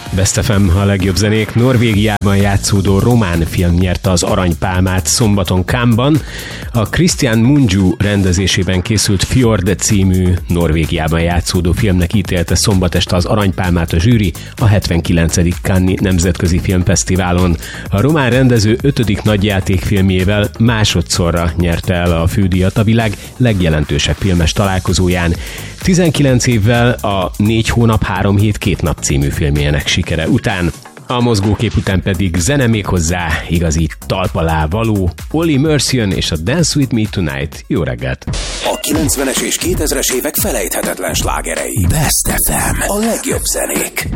Best FM, a legjobb zenék. Norvégiában játszódó román film nyerte az Aranypálmát szombaton Cannes-ban. A Christian Mungiu rendezésében készült Fjord című Norvégiában játszódó filmnek ítélte szombat este az Aranypálmát a zsűri a 79. Cannes-i Nemzetközi Filmfesztiválon. A román rendező 5. nagyjátékfilmjével másodszorra nyerte el a fődíjat a világ legjelentősebb filmes találkozóján. 19 évvel a 4 hónap, 3 hét, 2 nap című filmjének sikere után. A mozgókép után pedig zene, még hozzá igazi talp alá való. Olly Mercian és a Dance With Me Tonight. Jó reggelt! A 90-es és 2000-es évek felejthetetlen slágerei. Best FM. A legjobb zenék.